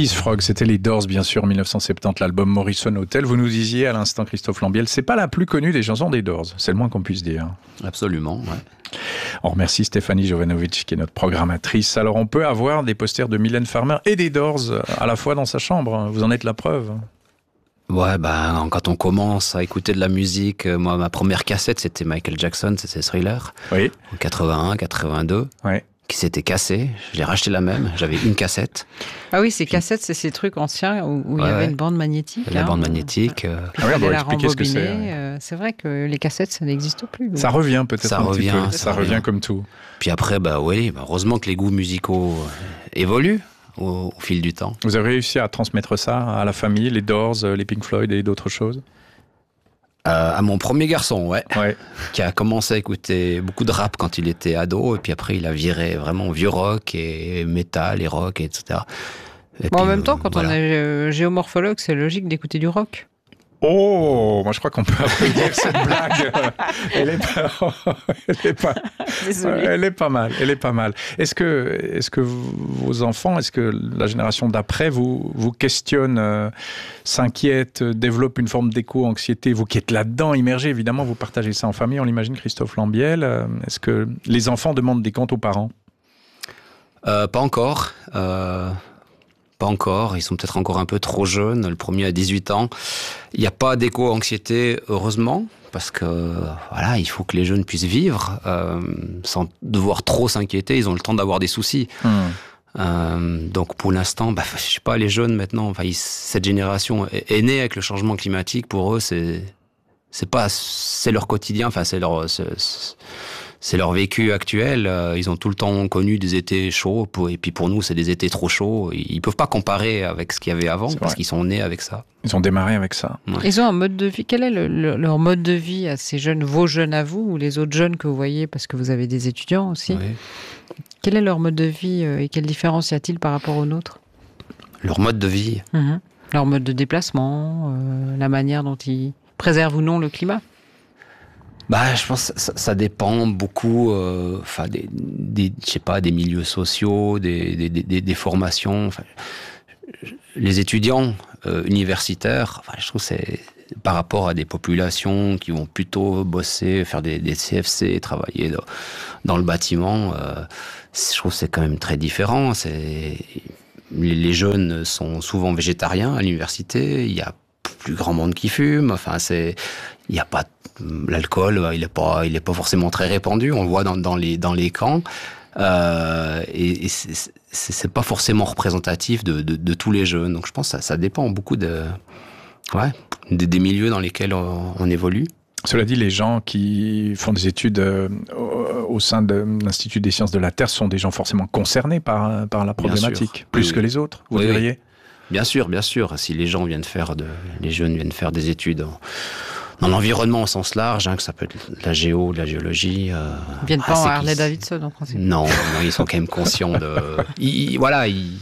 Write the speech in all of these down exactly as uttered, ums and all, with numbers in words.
Peace Frog, c'était les Doors, bien sûr, en dix-neuf cent soixante-dix, l'album Morrison Hotel. Vous nous disiez à l'instant, Christophe Lambiel, c'est pas la plus connue des chansons des Doors, c'est le moins qu'on puisse dire. Absolument, ouais. On remercie Stéphanie Jovanovic, qui est notre programmatrice. Alors, on peut avoir des posters de Mylène Farmer et des Doors à la fois dans sa chambre, vous en êtes la preuve. Ouais, ben, quand on commence à écouter de la musique, moi, ma première cassette, c'était Michael Jackson, c'était Thriller. Oui. En quatre-vingt-un, quatre-vingt-deux. Oui. Qui s'était cassé. Je l'ai racheté la même. J'avais une cassette. Ah oui, ces cassettes, c'est ces trucs anciens où, où ouais, il y avait une bande magnétique. La hein, bande magnétique. Euh... Ah oui, on va expliquer ce que c'est. Euh, c'est vrai que les cassettes, ça n'existe plus. Ça revient peut-être ça un revient, petit peu. Ça, ça revient, revient comme tout. Puis après, bah oui, bah heureusement que les goûts musicaux évoluent au, au fil du temps. Vous avez réussi à transmettre ça à la famille, les Doors, les Pink Floyd et d'autres choses? Euh, à mon premier garçon, ouais, ouais, qui a commencé à écouter beaucoup de rap quand il était ado, et puis après il a viré vraiment vieux rock et métal et rock, et cetera. Et bon, puis, en même temps, quand voilà. on est euh, géomorphologue, c'est logique d'écouter du rock. Oh, moi je crois qu'on peut applaudir cette blague. Elle est pas, elle est pas, elle est pas mal. Elle est pas mal. Est-ce que, est-ce que vos enfants, est-ce que la génération d'après vous vous questionne, euh, s'inquiète, développe une forme d'éco-anxiété? Vous qui êtes là-dedans, immergé, évidemment, vous partagez ça en famille. On l'imagine, Christophe Lambiel. Est-ce que les enfants demandent des comptes aux parents? euh, Pas encore. Euh... Pas encore, ils sont peut-être encore un peu trop jeunes, le premier a dix-huit ans. Il n'y a pas d'éco-anxiété, heureusement, parce que voilà, il faut que les jeunes puissent vivre euh, sans devoir trop s'inquiéter, ils ont le temps d'avoir des soucis. Mmh. Euh, donc pour l'instant, bah, je sais pas, les jeunes maintenant, enfin, ils, cette génération est, est née avec le changement climatique, pour eux c'est, c'est pas, c'est leur quotidien, enfin c'est leur... C'est, c'est, C'est leur vécu actuel. Ils ont tout le temps connu des étés chauds. Et puis pour nous, c'est des étés trop chauds. Ils ne peuvent pas comparer avec ce qu'il y avait avant, parce qu'ils sont nés avec ça. Ils ont démarré avec ça. Ouais. Ils ont un mode de vie. Quel est le, le, leur mode de vie à ces jeunes, vos jeunes à vous, ou les autres jeunes que vous voyez, parce que vous avez des étudiants aussi? Oui. Quel est leur mode de vie et quelle différence y a-t-il par rapport au nôtre? Leur mode de vie mmh. Leur mode de déplacement, euh, la manière dont ils préservent ou non le climat? Bah, je pense que ça, ça dépend beaucoup, enfin, euh, des, des, je sais pas, des milieux sociaux, des, des, des, des formations. Enfin, les étudiants euh, universitaires, enfin, je trouve que c'est par rapport à des populations qui vont plutôt bosser, faire des, des C F C, travailler dans, dans le bâtiment. Euh, je trouve que c'est quand même très différent. C'est, les, les jeunes sont souvent végétariens à l'université. Il y a plus grand monde qui fume. Enfin, c'est, il y a pas l'alcool, il est pas, il est pas forcément très répandu. On le voit dans, dans les dans les camps. Euh, et et c'est, c'est, c'est pas forcément représentatif de, de, de tous les jeunes. Donc je pense que ça, ça dépend beaucoup de, ouais, des, des milieux dans lesquels on, on évolue. Cela dit, les gens qui font des études euh, au, au sein de l'Institut des sciences de la Terre sont des gens forcément concernés par, par la problématique, plus oui, que les autres, vous oui, diriez oui. Bien sûr, bien sûr. Si les gens viennent faire de, les jeunes viennent faire des études en, dans l'environnement au sens large, hein, que ça peut être de la géo, de la géologie. Euh, ils viennent pas en Harley Davidson, en principe. Non, non, ils sont quand même conscients de. ils, voilà, ils,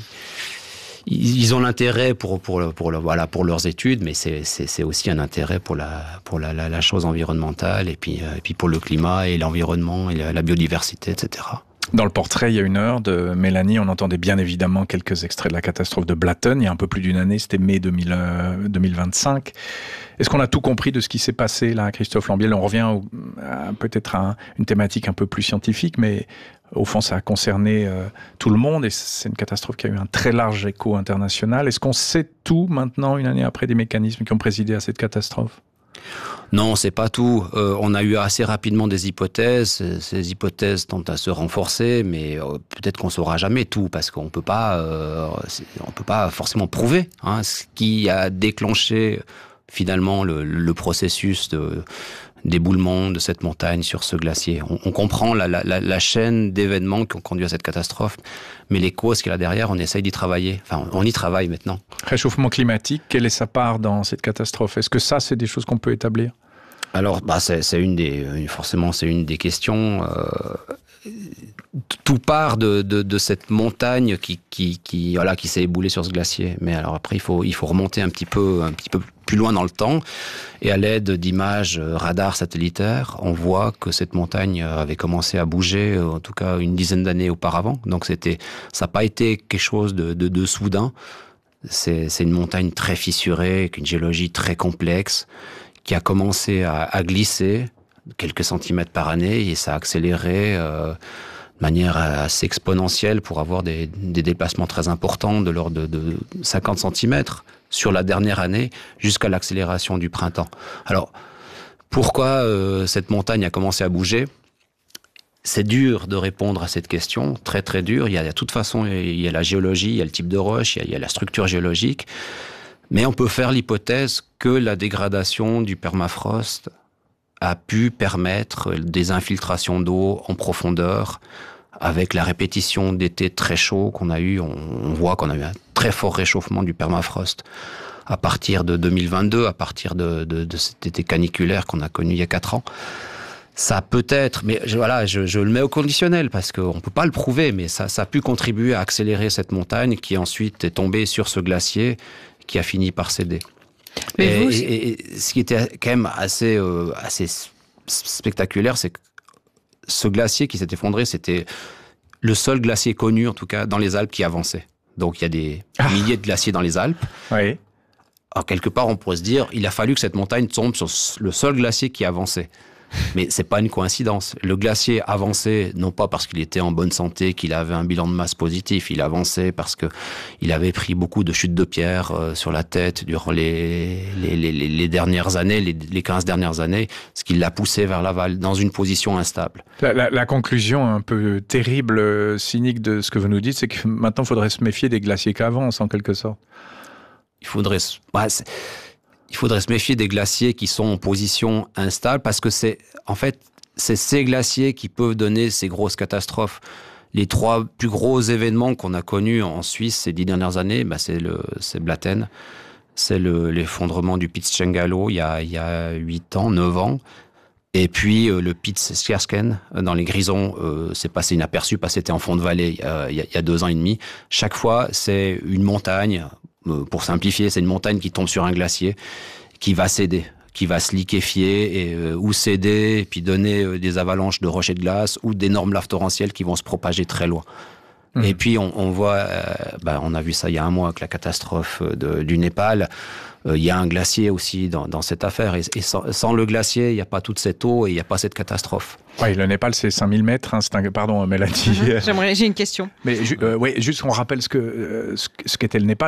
ils ont l'intérêt pour pour pour le, voilà pour leurs études, mais c'est c'est c'est aussi un intérêt pour la pour la la, la chose environnementale et puis et puis pour le climat et l'environnement et la, la biodiversité, et cetera. Dans le portrait, il y a une heure de Mélanie, on entendait bien évidemment quelques extraits de la catastrophe de Blatten. Il y a un peu plus d'une année, c'était mai deux mille vingt-cinq. Est-ce qu'on a tout compris de ce qui s'est passé là, Christophe Lambiel? On revient au, à, peut-être à une thématique un peu plus scientifique, mais au fond, ça a concerné euh, tout le monde et c'est une catastrophe qui a eu un très large écho international. Est-ce qu'on sait tout maintenant, une année après, des mécanismes qui ont présidé à cette catastrophe? Non, c'est pas tout. Euh, on a eu assez rapidement des hypothèses. Ces hypothèses tentent à se renforcer, mais euh, peut-être qu'on saura jamais tout parce qu'on peut pas, euh, on peut pas forcément prouver hein, ce qui a déclenché finalement le, le processus de d'éboulement de cette montagne sur ce glacier. On, on comprend la, la, la chaîne d'événements qui ont conduit à cette catastrophe, mais les causes qu'il y a derrière, on essaye d'y travailler. Enfin, on y travaille maintenant. Réchauffement climatique, quelle est sa part dans cette catastrophe? Est-ce que ça, c'est des choses qu'on peut établir? Alors, bah, c'est, c'est une des, forcément, c'est une des questions. Euh, tout part de, de, de cette montagne qui, qui, qui, voilà, qui s'est éboulée sur ce glacier. Mais alors après, il faut, il faut remonter un petit peu, un petit peu plus loin dans le temps. Et à l'aide d'images radar satellitaires, on voit que cette montagne avait commencé à bouger, en tout cas une dizaine d'années auparavant. Donc c'était, ça n'a pas été quelque chose de, de, de soudain. C'est, c'est une montagne très fissurée, avec une géologie très complexe, qui a commencé à, à glisser quelques centimètres par année, et ça a accéléré euh, de manière assez exponentielle pour avoir des, des déplacements très importants de l'ordre de, de cinquante centimètres sur la dernière année, jusqu'à l'accélération du printemps. Alors, pourquoi euh, cette montagne a commencé à bouger ? C'est dur de répondre à cette question, très très dur. Il y a de toute façon, il y a la géologie, il y a le type de roche, il y a, il y a la structure géologique. Mais on peut faire l'hypothèse que la dégradation du permafrost a pu permettre des infiltrations d'eau en profondeur. Avec la répétition d'étés très chauds qu'on a eu, on, on voit qu'on a eu un très fort réchauffement du permafrost à partir de deux mille vingt-deux, à partir de, de, de cet été caniculaire qu'on a connu il y a quatre ans. Ça peut être, mais je, voilà, je, je le mets au conditionnel parce qu'on ne peut pas le prouver, mais ça, ça a pu contribuer à accélérer cette montagne qui ensuite est tombée sur ce glacier qui a fini par céder. Mais et, vous... et, et ce qui était quand même assez, euh, assez spectaculaire, c'est que ce glacier qui s'est effondré, c'était le seul glacier connu, en tout cas, dans les Alpes qui avançait. Donc il y a des ah. milliers de glaciers dans les Alpes. Oui. Alors, quelque part, on pourrait se dire, il a fallu que cette montagne tombe sur le seul glacier qui avançait. Mais c'est pas une coïncidence. Le glacier avançait non pas parce qu'il était en bonne santé, qu'il avait un bilan de masse positif. Il avançait parce que il avait pris beaucoup de chutes de pierre euh, sur la tête durant les les, les, les dernières années, les, les quinze dernières années, ce qui l'a poussé vers l'aval dans une position instable. La, la, la conclusion un peu terrible, cynique de ce que vous nous dites, c'est que maintenant il faudrait se méfier des glaciers qui avancent en quelque sorte. Il faudrait. Ouais, c'est... Il faudrait se méfier des glaciers qui sont en position instable parce que c'est, en fait, c'est ces glaciers qui peuvent donner ces grosses catastrophes. Les trois plus gros événements qu'on a connus en Suisse ces dix dernières années, bah c'est le, c'est Blatten, c'est le, l'effondrement du Pitz-Cengalo il y a, il y a huit ans, neuf ans. Et puis euh, le Pitz-Skersken dans les Grisons, euh, c'est passé inaperçu parce que c'était en fond de vallée euh, il, y a, il y a deux ans et demi. Chaque fois, c'est une montagne. Pour simplifier, c'est une montagne qui tombe sur un glacier, qui va céder, qui va se liquéfier et, euh, ou céder, et puis donner euh, des avalanches de rochers de glace ou d'énormes laves torrentielles qui vont se propager très loin. Mmh. Et puis on, on voit, euh, bah, on a vu ça il y a un mois avec la catastrophe de, du Népal. Euh, il y a un glacier aussi dans, dans cette affaire. Et, et sans, sans le glacier, il n'y a pas toute cette eau et il n'y a pas cette catastrophe. Oui, le Népal, c'est cinq mille mètres. Hein, c'est un... Pardon, Mélanie. Mmh. J'aimerais, j'ai une question. Mais euh, oui, juste on rappelle ce, que, euh, ce qu'était le Népal.